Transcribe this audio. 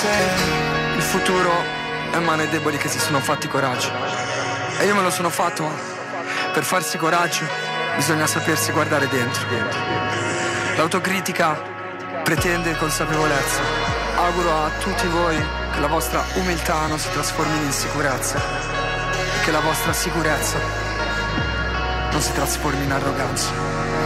il futuro è in mano ai deboli che si sono fatti coraggio. E io me lo sono fatto, ma per farsi coraggio bisogna sapersi guardare dentro. L'autocritica pretende consapevolezza. Auguro a tutti voi che la vostra umiltà non si trasformi in insicurezza e che la vostra sicurezza non si trasformi in arroganza.